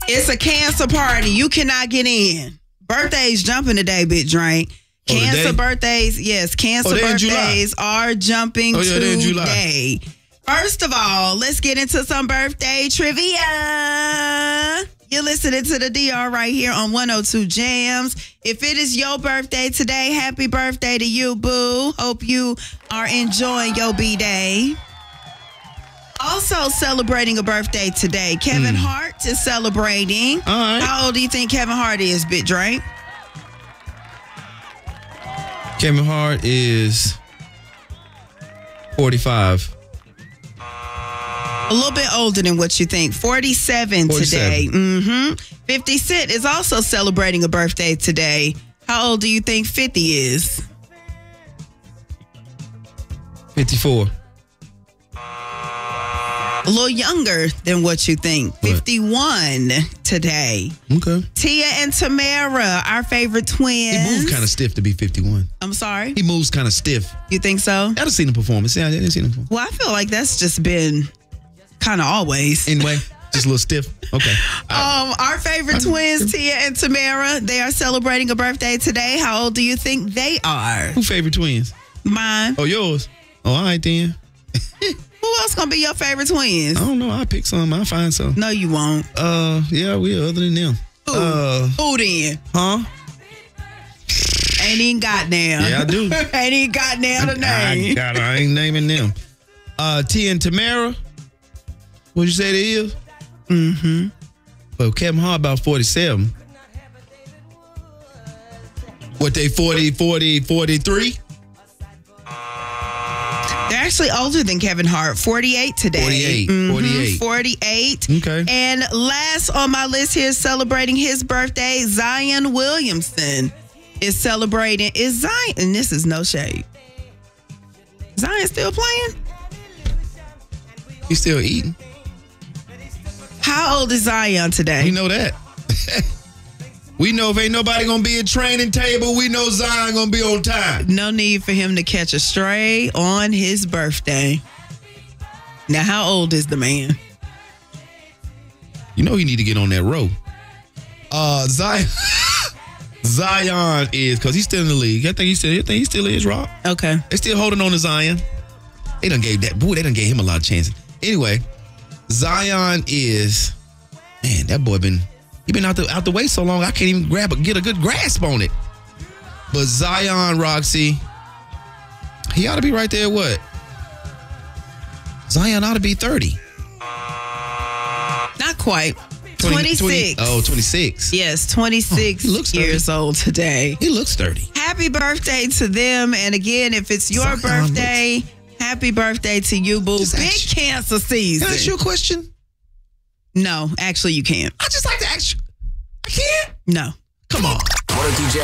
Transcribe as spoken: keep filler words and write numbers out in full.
It's a cancer party. You cannot get in. Birthdays jumping today, Big Drink. Oh, Cancer today? birthdays, yes. Cancer Oh, birthdays are jumping oh, yeah, they're in July. today. First of all, let's get into some birthday trivia. You're listening to the D R right here on one oh two Jams. If it is your birthday today, happy birthday to you, boo. Hope you are enjoying your B-Day. Also celebrating a birthday today, Kevin mm. Hart is celebrating. All right. How old do you think Kevin Hart is, Big Drake? Kevin Hart is forty-five. A little bit older than what you think. forty-seven, forty-seven. Today. Mm-hmm. fifty Cent is also celebrating a birthday today. How old do you think fifty is? fifty-four. A little younger than what you think. What? fifty-one today. Okay. Tia and Tamara, our favorite twins. He moves kind of stiff to be fifty-one. I'm sorry? He moves kind of stiff. You think so? I done seen him perform. Yeah, I didn't see him perform. Well, I feel like that's just been kind of always. Anyway, just a little stiff. Okay. Um, our favorite twins, Tia and Tamara, they are celebrating a birthday today. How old do you think they are? Who favorite twins? Mine. Oh, yours. Oh, all right then. Who else gonna be your favorite twins? I don't know. I'll pick some. I'll find some. No, you won't. Uh, yeah, we are other than them. Who? Uh, Who then? huh? Ain't even got now. Yeah, I do. Ain't even got now the name. I, got, I ain't naming them. Uh, Tia and Tamara. What'd you say they is? Mm-hmm. Well, Kevin Hart about forty-seven. What, they forty, forty, forty-three? They're actually older than Kevin Hart. forty-eight today. forty-eight. Mm-hmm. forty-eight. forty-eight. Okay. And last on my list here, celebrating his birthday, Zion Williamson is celebrating. Is Zion, and this is no shade. Zion still playing? He's still eating. How old is Zion today? We know that. We know if ain't nobody gonna be at training table, we know Zion gonna be on time. No need for him to catch a stray on his birthday. Now, how old is the man? You know he need to get on that row. Uh, Zion. Zion is, because he's still in the league. I think he still, I think he still is, Rob. Okay. They still holding on to Zion. They done gave that, boy, they done gave him a lot of chances. Anyway, Zion is, man, that boy been, he been out the out the way so long, I can't even grab a, get a good grasp on it. But Zion, Roxy, he ought to be right there, what? Zion ought to be thirty. Not quite. twenty, twenty-six. twenty, oh, twenty-six. Yes, twenty-six Oh, he looks years old today. He looks thirty. Happy birthday to them. And again, if it's your Zion birthday, looks... happy birthday to you, boo. Just Big ask, cancer season. Can I ask you a question? No, actually you can't. I just like to ask you. I can't? No. Come on.